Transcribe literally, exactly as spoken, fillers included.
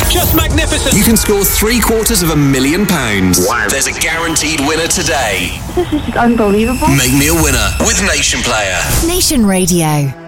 Just magnificent. You can score three quarters of a million pounds. Wow. There's a guaranteed winner today. This is unbelievable. Make me a winner with Nation Player. Nation Radio.